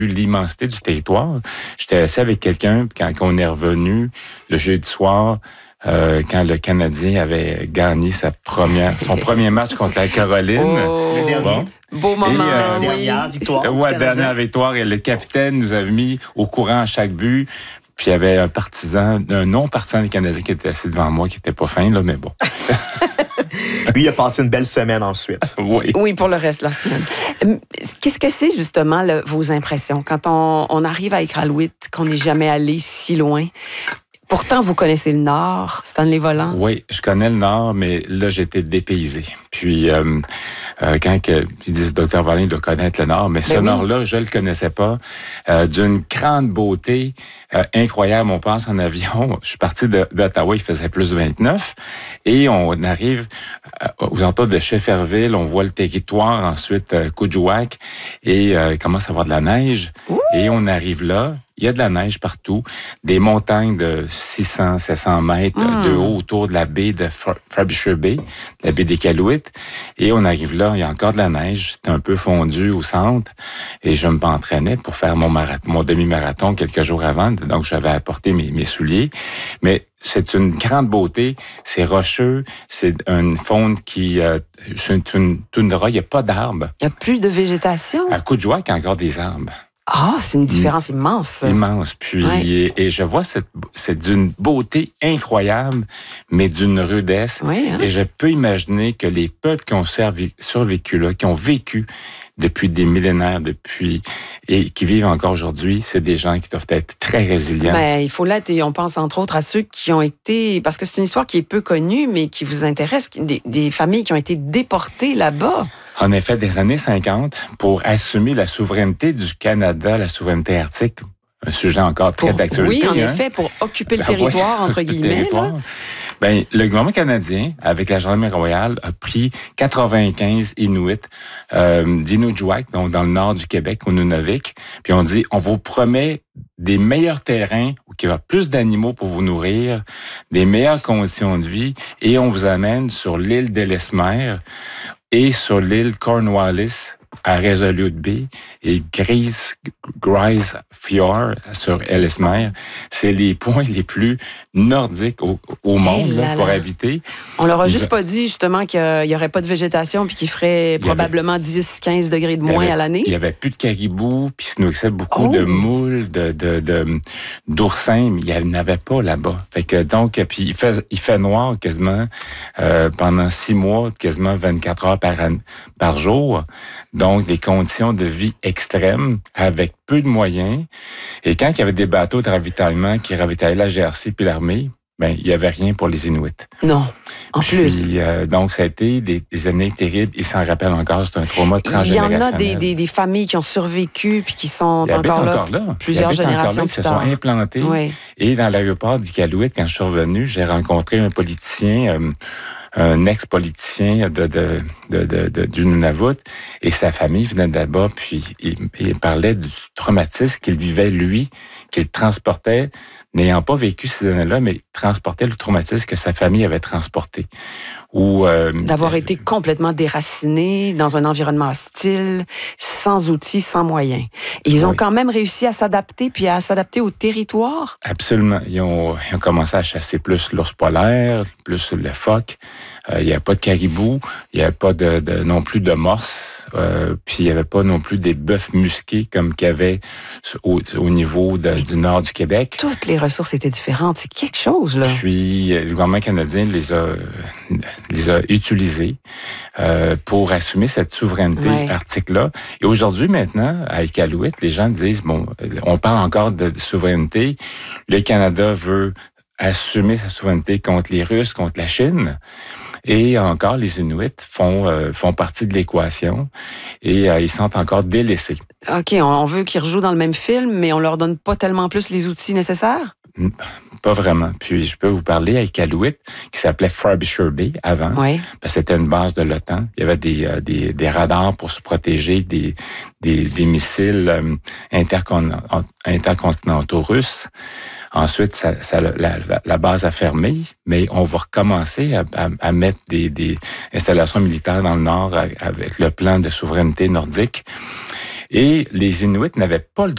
l'immensité du territoire. J'étais assis avec quelqu'un quand on est revenu le jeudi soir, quand le Canadien avait gagné son premier match contre la Caroline. Le dernier. Bon. Beau moment, oui. Dernière victoire. Ouais, dernière victoire. Et le capitaine nous avait mis au courant à chaque but. Puis il y avait un non-partisan des Canadiens qui était assis devant moi, qui était pas fin, là, mais bon. Lui, il a passé une belle semaine ensuite. Oui. Oui, pour le reste de la semaine. Qu'est-ce que c'est, justement, vos impressions quand on arrive à Iqaluit, qu'on n'est jamais allé si loin? Pourtant, vous connaissez le Nord, Stanley Volant. Oui, je connais le Nord, mais là, j'étais dépaysé. Puis, quand ils disent Dr. Volant doit connaître le Nord, mais ce Nord-là, je le connaissais pas. D'une grande beauté incroyable. On passe en avion. Je suis parti d'Ottawa, il faisait plus 29. Et on arrive aux alentours de Shefferville. On voit le territoire, ensuite Coudjouac. Et il commence à avoir de la neige. Ouh! Et on arrive là. Il y a de la neige partout, des montagnes de 600, 700 mètres de haut autour de la baie de Frobisher Bay, la baie d'Iqaluit. Et on arrive là, il y a encore de la neige, c'est un peu fondu au centre. Et je m'entraînais pour faire mon demi-marathon quelques jours avant, donc j'avais apporté mes souliers. Mais c'est une grande beauté, c'est rocheux, c'est une faune c'est une toundra, il n'y a pas d'arbres. Il n'y a plus de végétation? À Coudjouac, il y a encore des arbres. Ah, c'est une différence immense. Immense. Puis, et je vois c'est d'une beauté incroyable, mais d'une rudesse. Oui, hein? Et je peux imaginer que les peuples qui ont survécu là, qui ont vécu depuis des millénaires, et qui vivent encore aujourd'hui, c'est des gens qui doivent être très résilients. Ben, il faut l'être, et on pense entre autres à ceux qui ont été, parce que c'est une histoire qui est peu connue, mais qui vous intéresse, des familles qui ont été déportées là-bas. En effet, des années 50, pour assumer la souveraineté du Canada, la souveraineté arctique, un sujet encore très d'actualité. Oui, en effet, pour occuper le territoire, entre guillemets. Là. Ben, le gouvernement canadien, avec la Gendarmerie royale, a pris 95 Inuits d'Inukjuak, donc dans le nord du Québec, au Nunavik, puis on dit, on vous promet des meilleurs terrains, où il y aura plus d'animaux pour vous nourrir, des meilleures conditions de vie, et on vous amène sur l'île d'Ellesmer et sur l'île Cornwallis, à Resolute Bay, et Grise Fjord sur Ellesmere. C'est les points les plus nordiques au monde pour habiter. On leur a juste pas dit justement qu'il n'y aurait pas de végétation puis qu'il ferait probablement 10-15 degrés de moins à l'année. Il n'y avait plus de caribous, puis il se nourrissait beaucoup de moules, d'oursins, mais il n'y en avait pas là-bas. Fait que donc, puis il fait noir quasiment pendant 6 mois, quasiment 24 heures par jour. Donc, des conditions de vie extrêmes avec peu de moyens. Et quand il y avait des bateaux de ravitaillement qui ravitaillaient la GRC puis l'armée, ben il y avait rien pour les Inuits. Non, en plus. Donc, ça a été des années terribles. Ils s'en rappellent encore. C'est un trauma transgénérationnel. Il y en a des familles qui ont survécu puis qui sont encore là. Plusieurs générations plus tard. Ils se sont implantés. Oui. Et dans l'aéroport d'Iqaluit, quand je suis revenu, j'ai rencontré un politicien... un ex-politicien du Nunavut, et sa famille venait de là-bas, puis il parlait du traumatisme qu'il vivait, lui, qu'il transportait, n'ayant pas vécu ces années-là, mais transportait le traumatisme que sa famille avait transporté. D'avoir été complètement déraciné dans un environnement hostile, sans outils, sans moyens. Et ils ont quand même réussi à s'adapter, puis à s'adapter au territoire? Absolument. Ils ont commencé à chasser plus l'ours polaire, plus le phoque. Il n'y avait pas de caribou, il n'y avait pas non plus de morse, puis il n'y avait pas non plus des bœufs musqués comme qu'il y avait au niveau du nord du Québec. Toutes les ressources étaient différentes, c'est quelque chose, là. Puis le gouvernement canadien les a utilisés pour assumer cette souveraineté arctique-là. Et aujourd'hui, maintenant, à Iqaluit, les gens disent, bon, on parle encore de souveraineté, le Canada veut assumer sa souveraineté contre les Russes, contre la Chine. Et encore, les Inuits font partie de l'équation et ils sont encore délaissés. OK, on veut qu'ils rejouent dans le même film, mais on leur donne pas tellement plus les outils nécessaires? Pas vraiment. Puis je peux vous parler à Iqaluit, qui s'appelait Frobisher Bay avant, parce que c'était une base de l'OTAN. Il y avait des radars pour se protéger des missiles intercontinentaux russes. Ensuite, la base a fermé, mais on va recommencer à mettre des installations militaires dans le nord avec le plan de souveraineté nordique. Et les Inuits n'avaient pas le